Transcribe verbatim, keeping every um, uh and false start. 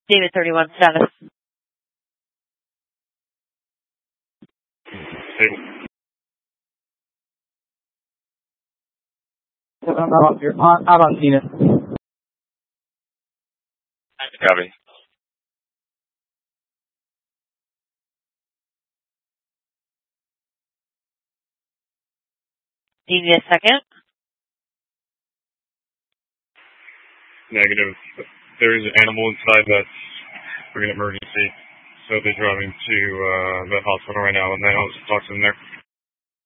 David thirty-one status. Stable. I'm out on, out on Zenith. Copy. Need me a second? Negative. There is an animal inside that's for an emergency, so they're driving to uh, the hospital right now, and they also talk to them there.